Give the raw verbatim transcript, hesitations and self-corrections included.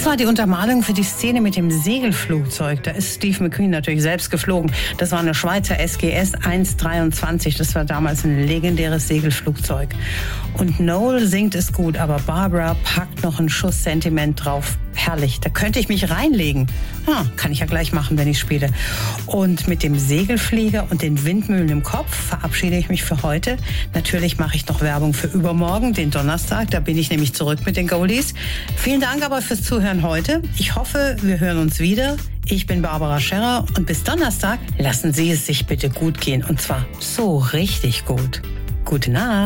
Das war die Untermalung für die Szene mit dem Segelflugzeug. Da ist Steve McQueen natürlich selbst geflogen. Das war eine Schweizer S G S eins dreiundzwanzig. Das war damals ein legendäres Segelflugzeug. Und Noel singt es gut, aber Barbara packt noch einen Schuss Sentiment drauf. Herrlich, da könnte ich mich reinlegen. Ah, kann ich ja gleich machen, wenn ich spiele. Und mit dem Segelflieger und den Windmühlen im Kopf verabschiede ich mich für heute. Natürlich mache ich noch Werbung für übermorgen, den Donnerstag. Da bin ich nämlich zurück mit den Goldies. Vielen Dank aber fürs Zuhören heute. Ich hoffe, wir hören uns wieder. Ich bin Barbara Scherrer und bis Donnerstag lassen Sie es sich bitte gut gehen. Und zwar so richtig gut. Gute Nacht.